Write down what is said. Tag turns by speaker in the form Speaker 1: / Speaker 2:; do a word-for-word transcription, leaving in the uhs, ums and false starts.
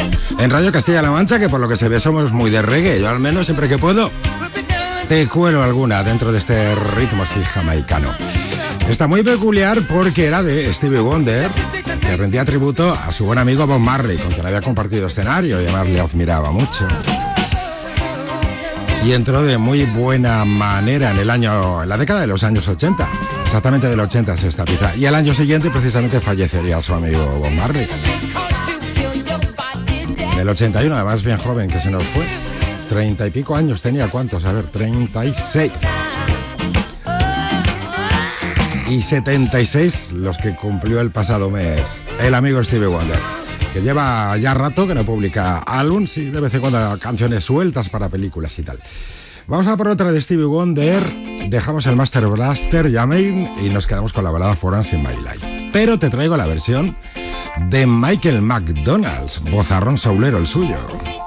Speaker 1: En Radio Castilla-La Mancha, que por lo que se ve somos muy de reggae. Yo al menos siempre que puedo te cuelo alguna dentro de este ritmo así jamaicano. Está muy peculiar porque era de Stevie Wonder, que rendía tributo a su buen amigo Bob Marley, con quien había compartido escenario y además le admiraba mucho. Y entró de muy buena manera en el año, en la década de los años ochenta. Exactamente del ochenta es esta pieza. Y al año siguiente precisamente fallecería su amigo Bob Marley. En el ochenta y uno, además bien joven, que se nos fue. Treinta y pico años tenía, ¿cuántos? A ver, treinta y seis. Y setenta y seis los que cumplió el pasado mes el amigo Stevie Wonder, que lleva ya rato que no publica álbums y de vez en cuando canciones sueltas para películas y tal. Vamos a por otra de Stevie Wonder, dejamos el Master Blaster Jamming y nos quedamos con la balada For Once in My Life. Pero te traigo la versión de Michael McDonald, vozarrón saulero el suyo.